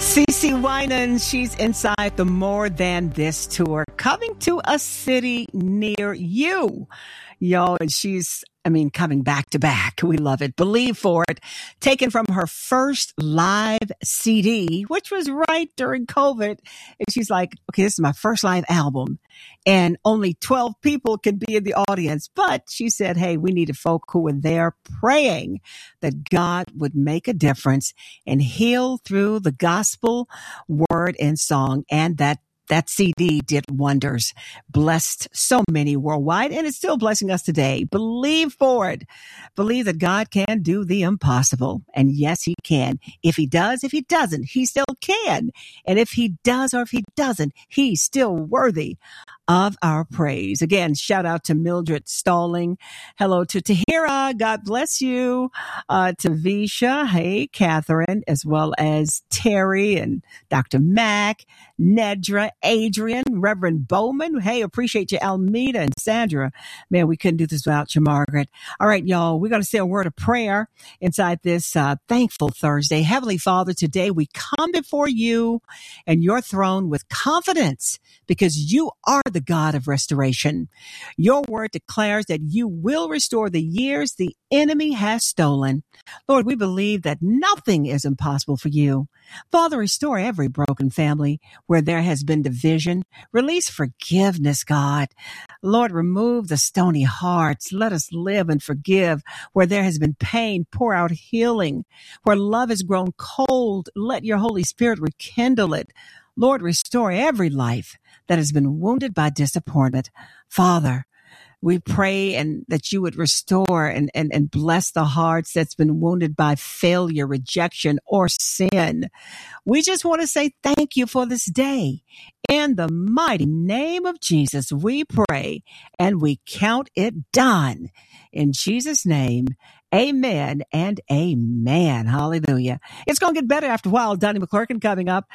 CeCe Winans, she's inside the More Than This tour, coming to a city near you. Yo, and coming back to back. We love it. Believe for it. Taken from her first live CD, which was right during COVID. And she's like, okay, this is my first live album. And only 12 people could be in the audience. But she said, hey, we needed folk who were there praying that God would make a difference and heal through the gospel, word, and song. And that CD did wonders, blessed so many worldwide, and it's still blessing us today. Believe for it. Believe that God can do the impossible. And yes, he can. If he does, if he doesn't, he still can. And if he does or if he doesn't, he's still worthy of our praise. Again, shout out to Mildred Stalling. Hello to Tahira. God bless you. To Visha. Hey, Catherine, as well as Terry and Dr. Mack, Nedra, Adrian, Reverend Bowman. Hey, appreciate you, Almeida and Sandra. Man, we couldn't do this without you, Margaret. All right, y'all, we're going to say a word of prayer inside this Thankful Thursday. Heavenly Father, today we come before you and your throne with confidence because you are the God of restoration. Your word declares that you will restore the years the enemy has stolen. Lord, we believe that nothing is impossible for you. Father, restore every broken family where there has been division. Release forgiveness, God. Lord, remove the stony hearts. Let us live and forgive where there has been pain. Pour out healing. Where love has grown cold, let your Holy Spirit rekindle it. Lord, restore every life that has been wounded by disappointment. Father, we pray and that you would restore and bless the hearts that's been wounded by failure, rejection, or sin. We just want to say thank you for this day. In the mighty name of Jesus, we pray and we count it done. In Jesus' name, amen and amen. Hallelujah. It's going to get better after a while. Donnie McClurkin coming up.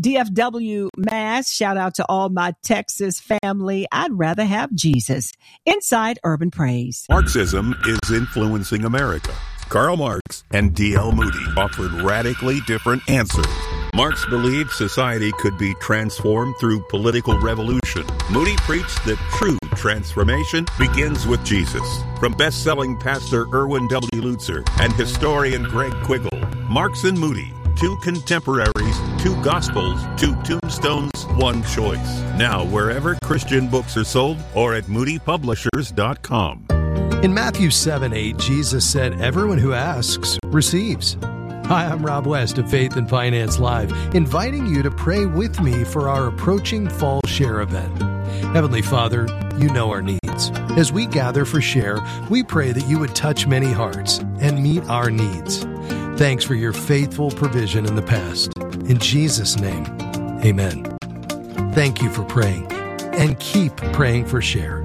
DFW Mass. Shout out to all my Texas family. I'd rather have Jesus. Inside Urban Praise. Marxism is influencing America. Karl Marx and D.L. Moody offered radically different answers. Marx believed society could be transformed through political revolution. Moody preached that true transformation begins with Jesus. From best-selling pastor Erwin W. Lutzer and historian Greg Quiggle, Marx and Moody, two contemporaries, two gospels, two tombstones, one choice. Now, wherever Christian books are sold or at moodypublishers.com. In Matthew 7:8, Jesus said, everyone who asks receives. Hi, I'm Rob West of Faith and Finance Live, inviting you to pray with me for our approaching Fall Share event. Heavenly Father, you know our needs. As we gather for Share, we pray that you would touch many hearts and meet our needs. Thanks for your faithful provision in the past. In Jesus' name, amen. Thank you for praying, and keep praying for Share.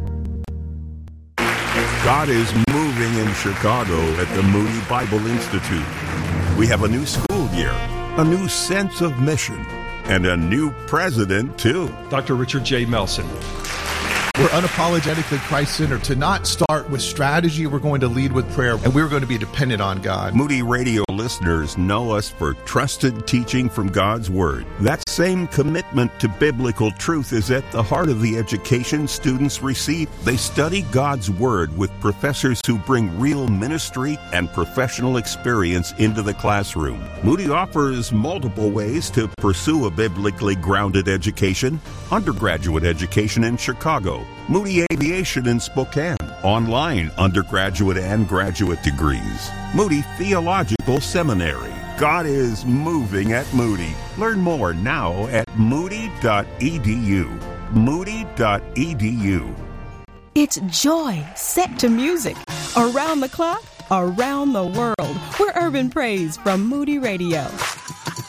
God is moving in Chicago at the Moody Bible Institute. We have a new school year, a new sense of mission, and a new president, too. Dr. Richard J. Melson. We're unapologetically Christ-centered. To not start with strategy, we're going to lead with prayer, and we're going to be dependent on God. Moody Radio listeners know us for trusted teaching from God's Word. That same commitment to biblical truth is at the heart of the education students receive. They study God's Word with professors who bring real ministry and professional experience into the classroom. Moody offers multiple ways to pursue a biblically grounded education. Undergraduate education in Chicago, Moody Aviation in Spokane, online undergraduate and graduate degrees, Moody Theological Seminary. God is moving at Moody. Learn more now at moody.edu. Moody.edu. It's joy set to music. Around the clock, around the world. We're Urban Praise from Moody Radio.